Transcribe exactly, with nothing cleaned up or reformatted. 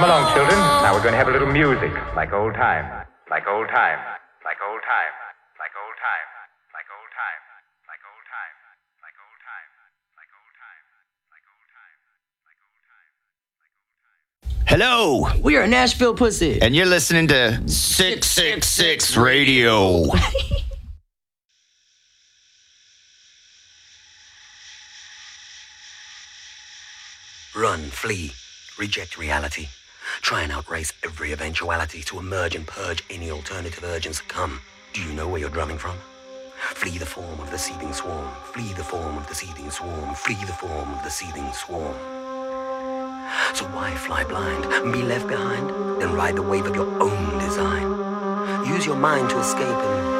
Come along, children. Now we're going to have a little music, like old time, like old time, like old time, like old time, like old time, like old time, like old time, like old time, like old time, like old time. Hello, We are Nashville Pussy. and you're listening to six six six Radio. Run, flee, reject reality. Try and outrace every eventuality to emerge and purge any alternative urge and succumb. Do you know where you're drumming from? Flee the form of the seething swarm. Flee the form of the seething swarm. Flee the form of the seething swarm. So why fly blind and be left behind? Then ride the wave of your own design. Use your mind to escape and